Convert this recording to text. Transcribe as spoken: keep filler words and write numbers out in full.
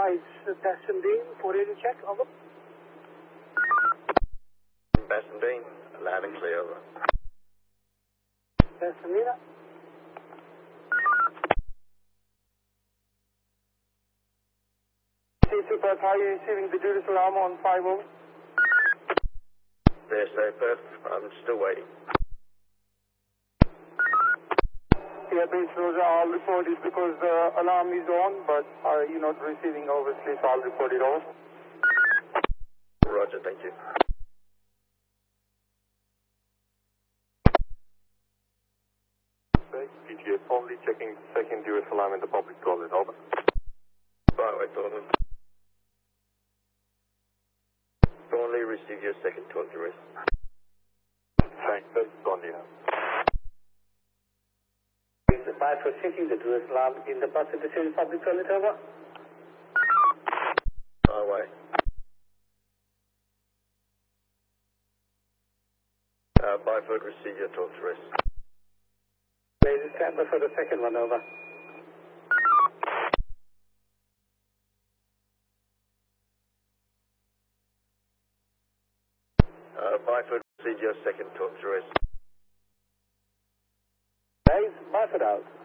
Rise, Pasadena, four eighty check, over. Pasadena, loud and clear, over. Pasadena. C two Perth, how are you receiving the Judas alarm on five over? Yes, sir, Perth, I'm still waiting. Yeah, base Rosa, I'll report it because the alarm is on, but uh, you're not receiving obviously, so I'll report it over. Roger, thank you. P T S only checking second U S alarm in the public toilet, over. Byway, Thornley. Thornley, receive your second to address. Thanks, that's Thornley. Byford checking the Judas alarm in the Pasadena public toilet, over. Byway. Uh, Byford, receive your to address. Ladies, stand by for the second one, over. Uh, Byford, receive your second to address. Guys, Byford out.